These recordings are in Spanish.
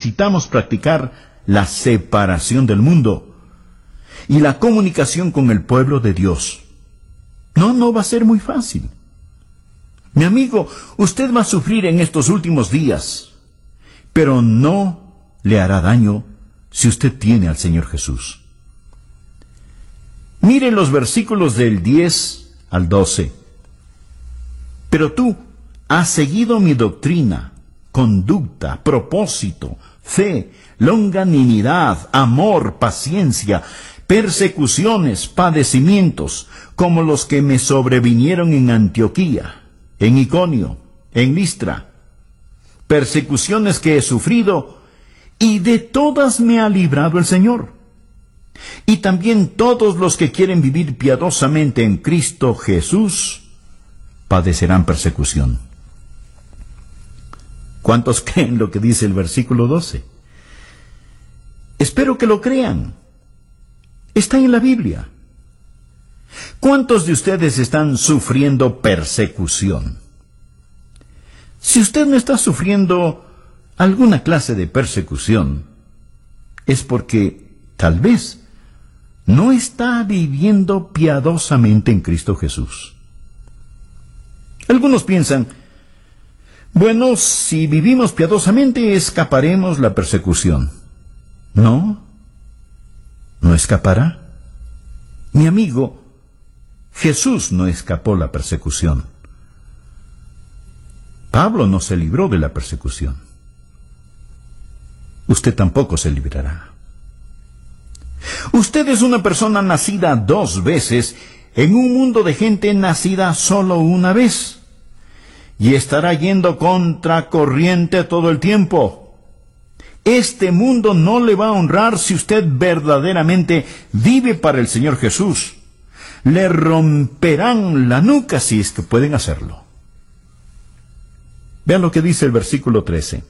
necesitamos practicar la separación del mundo y la comunicación con el pueblo de Dios. No va a ser muy fácil. Mi amigo, usted va a sufrir en estos últimos días, pero no le hará daño si usted tiene al Señor Jesús. Mire los versículos del 10 al 12. Pero tú has seguido mi doctrina, conducta, propósito, fe, longanimidad, amor, paciencia, persecuciones, padecimientos, como los que me sobrevinieron en Antioquía, en Iconio, en Listra, persecuciones que he sufrido, y de todas me ha librado el Señor. Y también todos los que quieren vivir piadosamente en Cristo Jesús padecerán persecución. ¿Cuántos creen lo que dice el versículo 12? Espero que lo crean. Está en la Biblia. ¿Cuántos de ustedes están sufriendo persecución? Si usted no está sufriendo alguna clase de persecución, es porque tal vez no está viviendo piadosamente en Cristo Jesús. Algunos piensan, bueno, si vivimos piadosamente escaparemos la persecución. No escapará. Mi amigo, Jesús no escapó la persecución. Pablo no se libró de la persecución. Usted tampoco se librará. Usted es una persona nacida 2 veces en un mundo de gente nacida solo una vez. Y estará yendo contra corriente todo el tiempo. Este mundo no le va a honrar si usted verdaderamente vive para el Señor Jesús. Le romperán la nuca si es que pueden hacerlo. Vean lo que dice el versículo 13.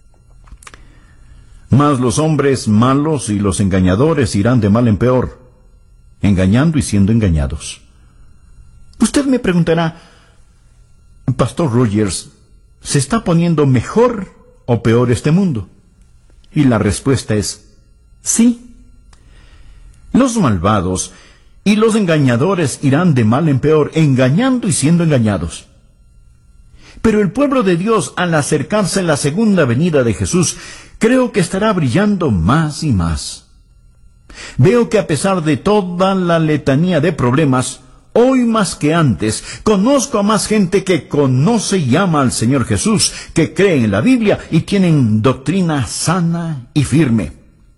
Mas los hombres malos y los engañadores irán de mal en peor, engañando y siendo engañados. Usted me preguntará, Pastor Rogers, ¿se está poniendo mejor o peor este mundo? Y la respuesta es sí. Los malvados y los engañadores irán de mal en peor, engañando y siendo engañados. Pero el pueblo de Dios, al acercarse a la segunda venida de Jesús, creo que estará brillando más y más. Veo que a pesar de toda la letanía de problemas, hoy más que antes, conozco a más gente que conoce y ama al Señor Jesús, que cree en la Biblia y tienen doctrina sana y firme.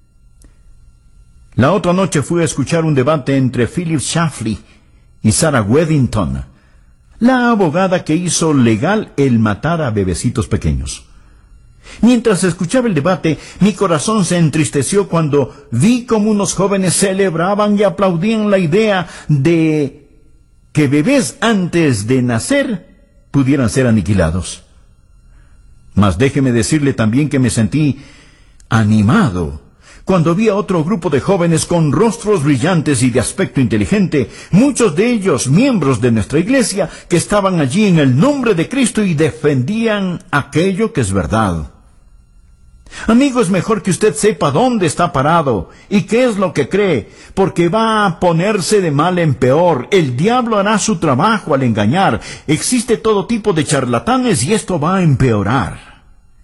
La otra noche fui a escuchar un debate entre Philip Shafley y Sarah Weddington, la abogada que hizo legal el matar a bebecitos pequeños. Mientras escuchaba el debate, mi corazón se entristeció cuando vi cómo unos jóvenes celebraban y aplaudían la idea de que bebés antes de nacer pudieran ser aniquilados. Mas déjeme decirle también que me sentí animado cuando vi a otro grupo de jóvenes con rostros brillantes y de aspecto inteligente, muchos de ellos miembros de nuestra iglesia, que estaban allí en el nombre de Cristo y defendían aquello que es verdad. Amigo, es mejor que usted sepa dónde está parado y qué es lo que cree, porque va a ponerse de mal en peor. El diablo hará su trabajo al engañar. Existe todo tipo de charlatanes y esto va a empeorar.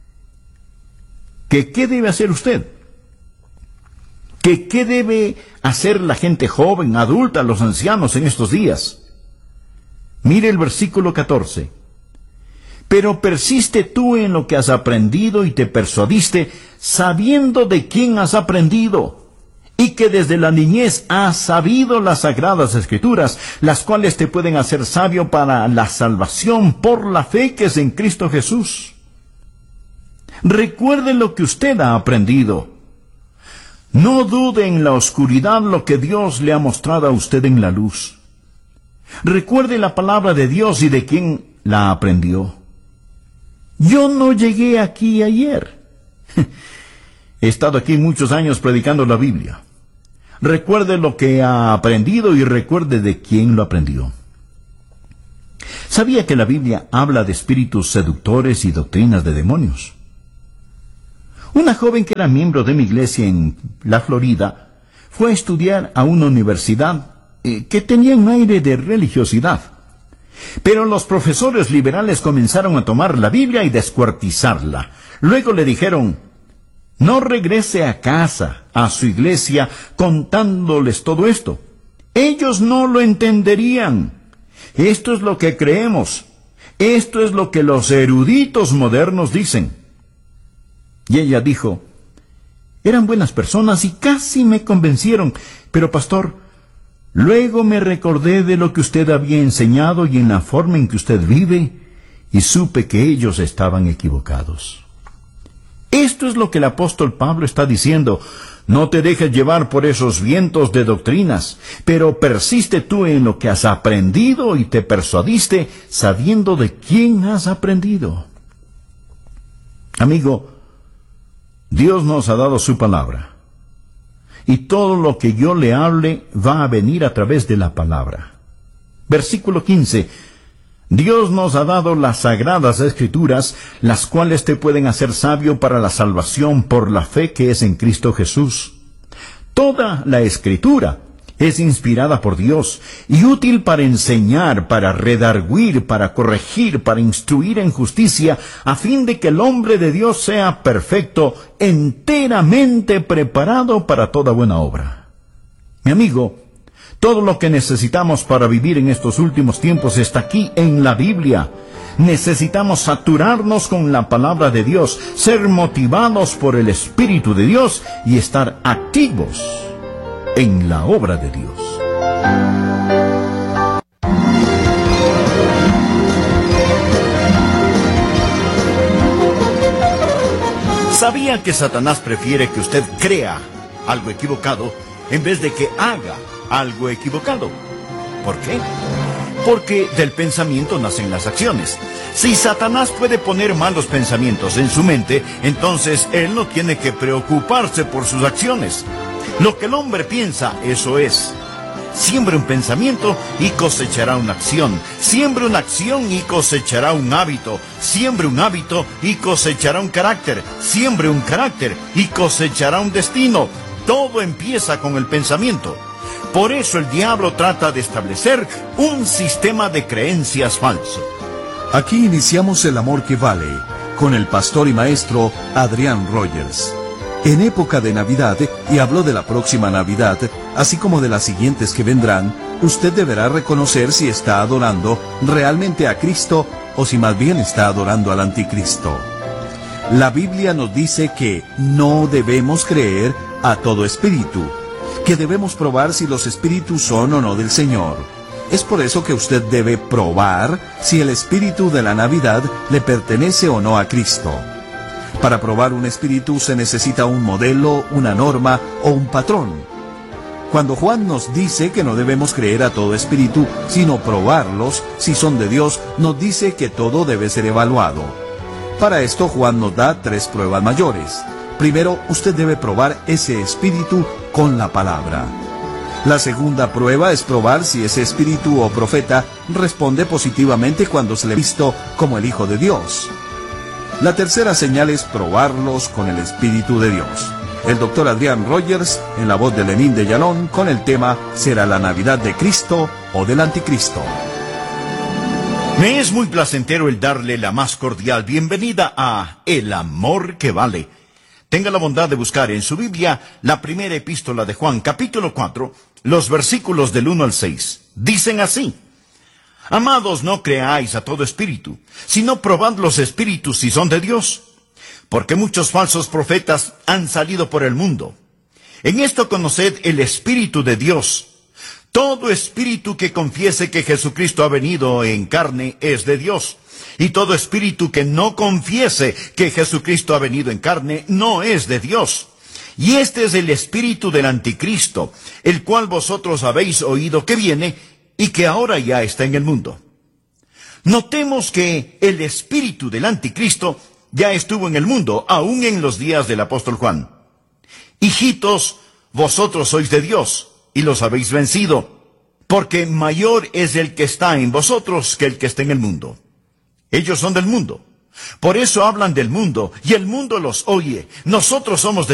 ¿Qué debe hacer usted? ¿Qué debe hacer la gente joven, adulta, los ancianos en estos días? Mire el versículo 14. Pero persiste tú en lo que has aprendido y te persuadiste, sabiendo de quién has aprendido, y que desde la niñez has sabido las sagradas escrituras, las cuales te pueden hacer sabio para la salvación por la fe que es en Cristo Jesús. Recuerde lo que usted ha aprendido. No dude en la oscuridad lo que Dios le ha mostrado a usted en la luz. Recuerde la palabra de Dios y de quién la aprendió. Yo no llegué aquí ayer. He estado aquí muchos años predicando la Biblia. Recuerde lo que ha aprendido y recuerde de quién lo aprendió. ¿Sabía que la Biblia habla de espíritus seductores y doctrinas de demonios? Una joven que era miembro de mi iglesia en la Florida fue a estudiar a una universidad que tenía un aire de religiosidad. Pero los profesores liberales comenzaron a tomar la Biblia y descuartizarla. Luego le dijeron: no regrese a casa, a su iglesia, contándoles todo esto. Ellos no lo entenderían. Esto es lo que creemos. Esto es lo que los eruditos modernos dicen. Y ella dijo: eran buenas personas y casi me convencieron, pero pastor, luego me recordé de lo que usted había enseñado y en la forma en que usted vive, y supe que ellos estaban equivocados. Esto es lo que el apóstol Pablo está diciendo: no te dejes llevar por esos vientos de doctrinas, pero persiste tú en lo que has aprendido y te persuadiste sabiendo de quién has aprendido. Amigo, Dios nos ha dado su palabra, y todo lo que yo le hable va a venir a través de la palabra. Versículo 15. Dios nos ha dado las sagradas escrituras, las cuales te pueden hacer sabio para la salvación por la fe que es en Cristo Jesús. Toda la escritura es inspirada por Dios y útil para enseñar, para redarguir, para corregir, para instruir en justicia, a fin de que el hombre de Dios sea perfecto, enteramente preparado para toda buena obra. Mi amigo, todo lo que necesitamos para vivir en estos últimos tiempos está aquí en la Biblia. Necesitamos saturarnos con la palabra de Dios, ser motivados por el Espíritu de Dios y estar activos en la obra de Dios. ¿Sabía que Satanás prefiere que usted crea algo equivocado en vez de que haga algo equivocado? ¿Por qué? Porque del pensamiento nacen las acciones. Si Satanás puede poner malos pensamientos en su mente, entonces él no tiene que preocuparse por sus acciones. Lo que el hombre piensa, eso es. Siembra un pensamiento y cosechará una acción. Siembra una acción y cosechará un hábito. Siembra un hábito y cosechará un carácter. Siembra un carácter y cosechará un destino. Todo empieza con el pensamiento. Por eso el diablo trata de establecer un sistema de creencias falso. Aquí iniciamos El Amor que Vale, con el pastor y maestro Adrián Rogers. En época de Navidad, y habló de la próxima Navidad, así como de las siguientes que vendrán, usted deberá reconocer si está adorando realmente a Cristo o si más bien está adorando al anticristo. La Biblia nos dice que no debemos creer a todo espíritu, que debemos probar si los espíritus son o no del Señor. Es por eso que usted debe probar si el espíritu de la Navidad le pertenece o no a Cristo. Para probar un espíritu se necesita un modelo, una norma o un patrón. Cuando Juan nos dice que no debemos creer a todo espíritu, sino probarlos, si son de Dios, nos dice que todo debe ser evaluado. Para esto Juan nos da 3 pruebas mayores. Primero, usted debe probar ese espíritu con la palabra. La segunda prueba es probar si ese espíritu o profeta responde positivamente cuando se le ha visto como el Hijo de Dios. La tercera señal es probarlos con el Espíritu de Dios. El doctor Adrián Rogers, en la voz de Lenín de Llanón, con el tema ¿Será la Navidad de Cristo o del Anticristo? Me es muy placentero el darle la más cordial bienvenida a El Amor que Vale. Tenga la bondad de buscar en su Biblia la primera epístola de Juan, capítulo 4, los versículos del 1 al 6. Dicen así: Amados, no creáis a todo espíritu, sino probad los espíritus si son de Dios, porque muchos falsos profetas han salido por el mundo. En esto conoced el Espíritu de Dios. Todo espíritu que confiese que Jesucristo ha venido en carne es de Dios, y todo espíritu que no confiese que Jesucristo ha venido en carne no es de Dios. Y este es el espíritu del anticristo, el cual vosotros habéis oído que viene y que ahora ya está en el mundo. Notemos que el espíritu del anticristo ya estuvo en el mundo, aún en los días del apóstol Juan. Hijitos, vosotros sois de Dios, y los habéis vencido, porque mayor es el que está en vosotros que el que está en el mundo. Ellos son del mundo, Por eso hablan del mundo, y el mundo los oye. Nosotros somos